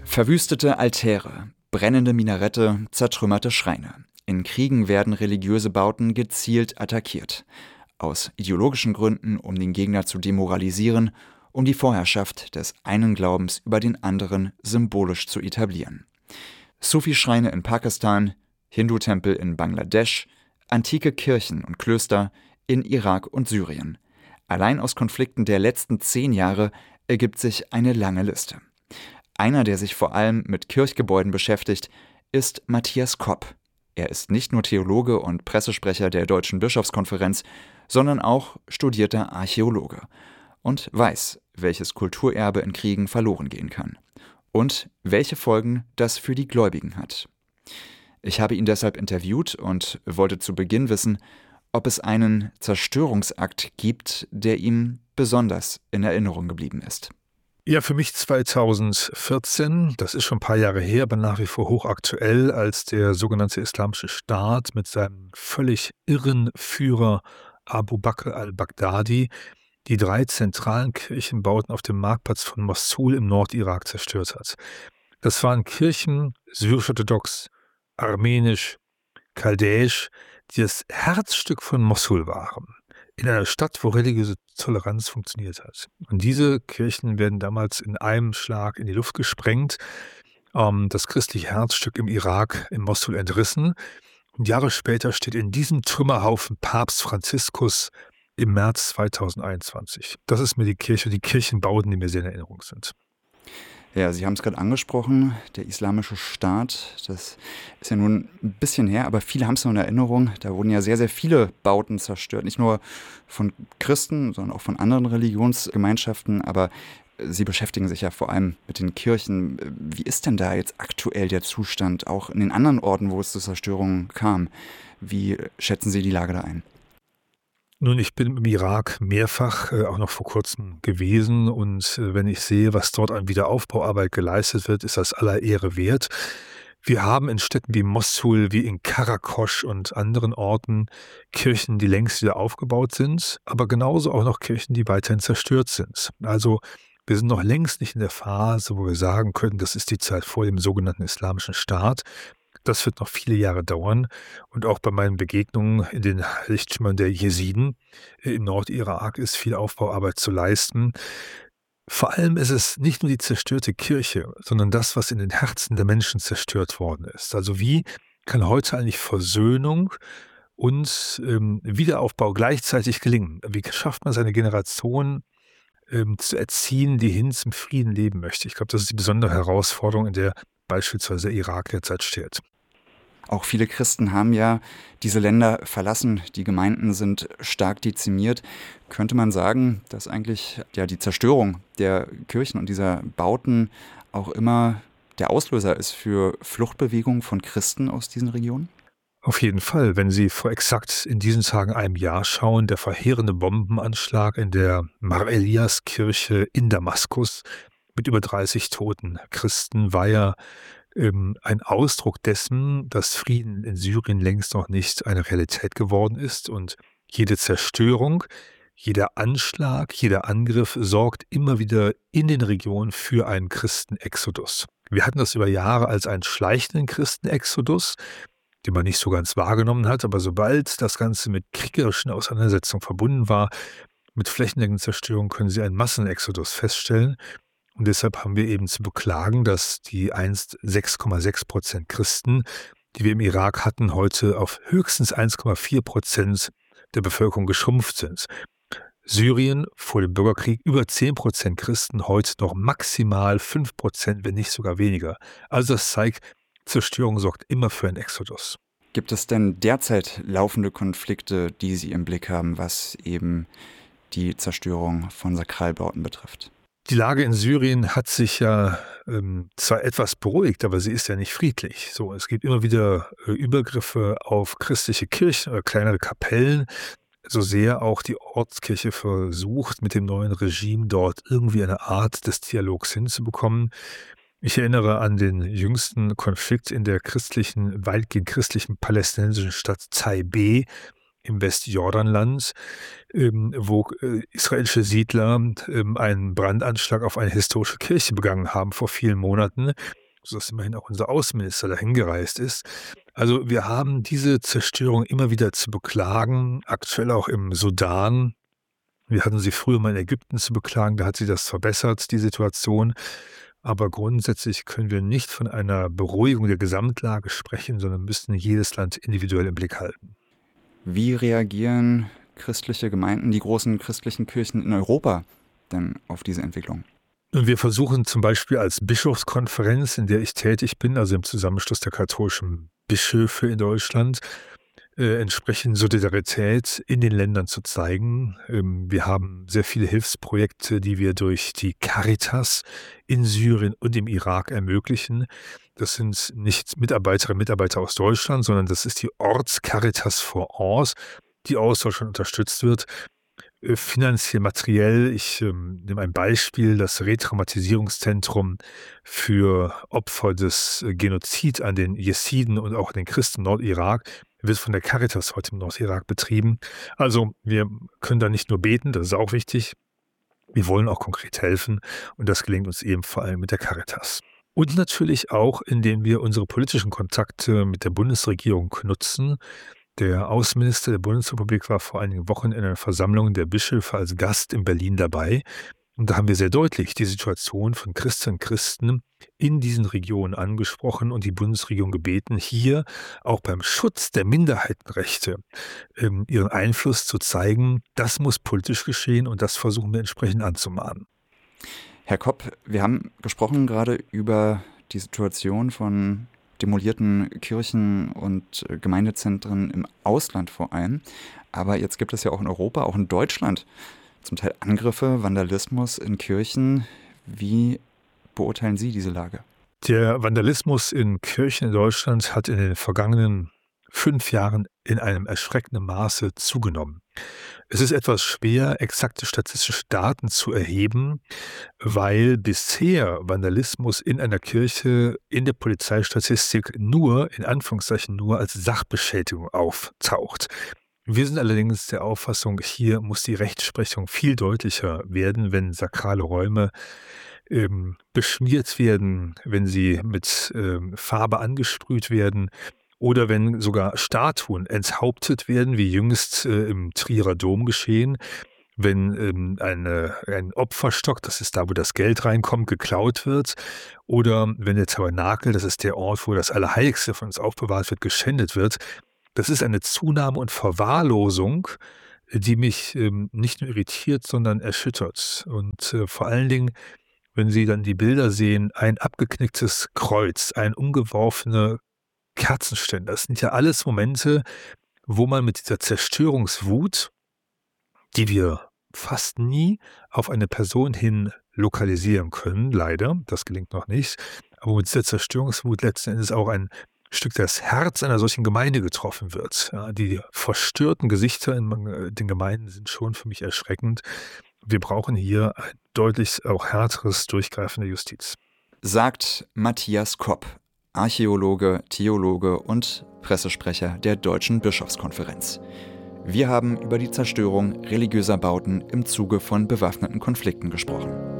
Verwüstete Altäre, brennende Minarette, zertrümmerte Schreine. In Kriegen werden religiöse Bauten gezielt attackiert. Aus ideologischen Gründen, um den Gegner zu demoralisieren, um die Vorherrschaft des einen Glaubens über den anderen symbolisch zu etablieren. Sufi-Schreine in Pakistan, Hindu-Tempel in Bangladesch, antike Kirchen und Klöster in Irak und Syrien. Allein aus Konflikten der letzten 10 Jahre ergibt sich eine lange Liste. Einer, der sich vor allem mit Kirchgebäuden beschäftigt, ist Matthias Kopp. Er ist nicht nur Theologe und Pressesprecher der Deutschen Bischofskonferenz, sondern auch studierter Archäologe und weiß, welches Kulturerbe in Kriegen verloren gehen kann und welche Folgen das für die Gläubigen hat. Ich habe ihn deshalb interviewt und wollte zu Beginn wissen, ob es einen Zerstörungsakt gibt, der ihm besonders in Erinnerung geblieben ist. Ja, für mich 2014, das ist schon ein paar Jahre her, aber nach wie vor hochaktuell, als der sogenannte Islamische Staat mit seinem völlig irren Führer Abu Bakr al-Baghdadi die 3 zentralen Kirchenbauten auf dem Marktplatz von Mossul im Nordirak zerstört hat. Das waren Kirchen, syrisch-orthodox, armenisch, chaldäisch, die das Herzstück von Mossul waren. In einer Stadt, wo religiöse Toleranz funktioniert hat. Und diese Kirchen werden damals in einem Schlag in die Luft gesprengt, das christliche Herzstück im Irak, in Mossul, entrissen. Und Jahre später steht in diesem Trümmerhaufen Papst Franziskus im März 2021. Das ist mir die Kirche, die Kirchenbauten, die mir sehr in Erinnerung sind. Ja, Sie haben es gerade angesprochen, der Islamische Staat, das ist ja nun ein bisschen her, aber viele haben es noch in Erinnerung. Da wurden ja sehr, sehr viele Bauten zerstört, nicht nur von Christen, sondern auch von anderen Religionsgemeinschaften, aber Sie beschäftigen sich ja vor allem mit den Kirchen. Wie ist denn da jetzt aktuell der Zustand, auch in den anderen Orten, wo es zu Zerstörungen kam? Wie schätzen Sie die Lage da ein? Nun, ich bin im Irak mehrfach, auch noch vor kurzem gewesen und wenn ich sehe, was dort an Wiederaufbauarbeit geleistet wird, ist das aller Ehre wert. Wir haben in Städten wie Mossul, wie in Karakosch und anderen Orten Kirchen, die längst wieder aufgebaut sind, aber genauso auch noch Kirchen, die weiterhin zerstört sind. Also wir sind noch längst nicht in der Phase, wo wir sagen können, das ist die Zeit vor dem sogenannten Islamischen Staat. Das wird noch viele Jahre dauern und auch bei meinen Begegnungen in den Lichtschimmern der Jesiden im Nordirak ist viel Aufbauarbeit zu leisten. Vor allem ist es nicht nur die zerstörte Kirche, sondern das, was in den Herzen der Menschen zerstört worden ist. Also wie kann heute eigentlich Versöhnung und Wiederaufbau gleichzeitig gelingen? Wie schafft man seine Generation zu erziehen, die hin zum Frieden leben möchte? Ich glaube, das ist die besondere Herausforderung, in der beispielsweise der Irak derzeit steht. Auch viele Christen haben ja diese Länder verlassen. Die Gemeinden sind stark dezimiert. Könnte man sagen, dass eigentlich ja die Zerstörung der Kirchen und dieser Bauten auch immer der Auslöser ist für Fluchtbewegungen von Christen aus diesen Regionen? Auf jeden Fall, wenn Sie vor exakt in diesen Tagen einem Jahr schauen, der verheerende Bombenanschlag in der Mar-Elias-Kirche in Damaskus mit über 30 toten Christen war ja ein Ausdruck dessen, dass Frieden in Syrien längst noch nicht eine Realität geworden ist und jede Zerstörung, jeder Anschlag, jeder Angriff sorgt immer wieder in den Regionen für einen Christenexodus. Wir hatten das über Jahre als einen schleichenden Christenexodus, den man nicht so ganz wahrgenommen hat, aber sobald das Ganze mit kriegerischen Auseinandersetzungen verbunden war, mit flächendeckenden Zerstörungen, können Sie einen Massenexodus feststellen. Und deshalb haben wir eben zu beklagen, dass die einst 6,6% Christen, die wir im Irak hatten, heute auf höchstens 1,4% der Bevölkerung geschrumpft sind. Syrien vor dem Bürgerkrieg über 10% Christen, heute noch maximal 5%, wenn nicht sogar weniger. Also das zeigt, Zerstörung sorgt immer für einen Exodus. Gibt es denn derzeit laufende Konflikte, die Sie im Blick haben, was eben die Zerstörung von Sakralbauten betrifft? Die Lage in Syrien hat sich ja zwar etwas beruhigt, aber sie ist ja nicht friedlich. So, es gibt immer wieder Übergriffe auf christliche Kirchen oder kleinere Kapellen, so sehr auch die Ortskirche versucht, mit dem neuen Regime dort irgendwie eine Art des Dialogs hinzubekommen. Ich erinnere an den jüngsten Konflikt in der weitgehend christlichen palästinensischen Stadt Taipeh im Westjordanland, wo israelische Siedler einen Brandanschlag auf eine historische Kirche begangen haben vor vielen Monaten, sodass immerhin auch unser Außenminister dahin gereist ist. Also wir haben diese Zerstörung immer wieder zu beklagen, aktuell auch im Sudan. Wir hatten sie früher mal in Ägypten zu beklagen, da hat sich das verbessert, die Situation. Aber grundsätzlich können wir nicht von einer Beruhigung der Gesamtlage sprechen, sondern müssen jedes Land individuell im Blick halten. Wie reagieren christliche Gemeinden, die großen christlichen Kirchen in Europa denn auf diese Entwicklung? Und wir versuchen zum Beispiel als Bischofskonferenz, in der ich tätig bin, also im Zusammenschluss der katholischen Bischöfe in Deutschland, entsprechend Solidarität in den Ländern zu zeigen. Wir haben sehr viele Hilfsprojekte, die wir durch die Caritas in Syrien und im Irak ermöglichen. Das sind nicht Mitarbeiterinnen und Mitarbeiter aus Deutschland, sondern das ist die Ortscaritas vor Ort, die aus Deutschland unterstützt wird. Finanziell, materiell. Ich nehme ein Beispiel, das Retraumatisierungszentrum für Opfer des Genozid an den Jesiden und auch den Christen im Nordirak wird von der Caritas heute im Nordirak betrieben. Also wir können da nicht nur beten, das ist auch wichtig. Wir wollen auch konkret helfen und das gelingt uns eben vor allem mit der Caritas. Und natürlich auch, indem wir unsere politischen Kontakte mit der Bundesregierung nutzen. Der Außenminister der Bundesrepublik war vor einigen Wochen in einer Versammlung der Bischöfe als Gast in Berlin dabei. Und da haben wir sehr deutlich die Situation von Christinnen und Christen in diesen Regionen angesprochen und die Bundesregierung gebeten, hier auch beim Schutz der Minderheitenrechte ihren Einfluss zu zeigen. Das muss politisch geschehen und das versuchen wir entsprechend anzumahnen. Herr Kopp, wir haben gesprochen gerade über die Situation von demolierten Kirchen und Gemeindezentren im Ausland vor allem. Aber jetzt gibt es ja auch in Europa, auch in Deutschland, zum Teil Angriffe, Vandalismus in Kirchen. Wie beurteilen Sie diese Lage? Der Vandalismus in Kirchen in Deutschland hat in den vergangenen 5 Jahren in einem erschreckenden Maße zugenommen. Es ist etwas schwer, exakte statistische Daten zu erheben, weil bisher Vandalismus in einer Kirche in der Polizeistatistik nur, in Anführungszeichen nur, als Sachbeschädigung auftaucht. Wir sind allerdings der Auffassung, hier muss die Rechtsprechung viel deutlicher werden, wenn sakrale Räume beschmiert werden, wenn sie mit Farbe angesprüht werden oder wenn sogar Statuen enthauptet werden, wie jüngst im Trierer Dom geschehen, wenn ein Opferstock, das ist da, wo das Geld reinkommt, geklaut wird, oder wenn der Tabernakel, das ist der Ort, wo das Allerheiligste von uns aufbewahrt wird, geschändet wird. Das ist eine Zunahme und Verwahrlosung, die mich nicht nur irritiert, sondern erschüttert. Und vor allen Dingen, wenn Sie dann die Bilder sehen, ein abgeknicktes Kreuz, ein umgeworfener Kerzenständer, das sind ja alles Momente, wo man mit dieser Zerstörungswut, die wir fast nie auf eine Person hin lokalisieren können, leider, das gelingt noch nicht, aber mit dieser Zerstörungswut letzten Endes auch ein Stück das Herz einer solchen Gemeinde getroffen wird. Ja, die verstörten Gesichter in den Gemeinden sind schon für mich erschreckend. Wir brauchen hier ein deutlich auch härteres Durchgreifen der Justiz. Sagt Matthias Kopp, Archäologe, Theologe und Pressesprecher der Deutschen Bischofskonferenz. Wir haben über die Zerstörung religiöser Bauten im Zuge von bewaffneten Konflikten gesprochen.